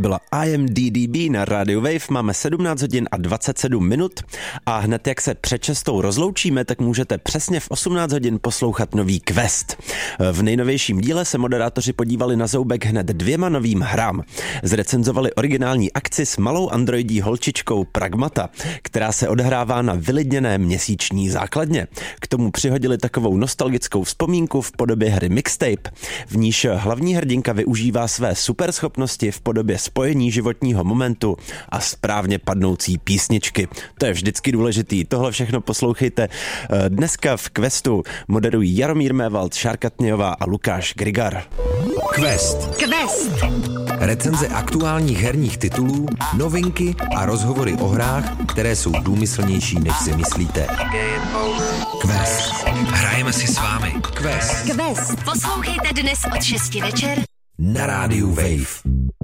byla IMDDB na rádiu Wave, máme 17 hodin a 27 minut a hned jak se před 6 rozloučíme, tak můžete přesně v 18 hodin poslouchat nový Quest. V nejnovějším díle se moderátoři podívali na zoubek hned 2 novým hrám. Zrecenzovali originální akci s malou androidí holčičkou Pragmata, která se odhrává na vylidněné měsíční základně. K tomu přihodili takovou nostalgickou vzpomínku v podobě hry Mixtape, v níž hlavní hrdinka využívá své superschopnosti v podobě spojení životního momentu a správně padnoucí písničky. To je vždycky důležitý. Tohle všechno poslouchejte dneska v Questu. Moderují Jaromír Mévald, Šárkatnějová a Lukáš Grigar. Quest. Recenze aktuálních herních titulů, novinky a rozhovory o hrách, které jsou důmyslnější, než si myslíte. Quest. Hrajeme si s vámi. Quest. Poslouchejte dnes od 6 večer na rádiu Wave.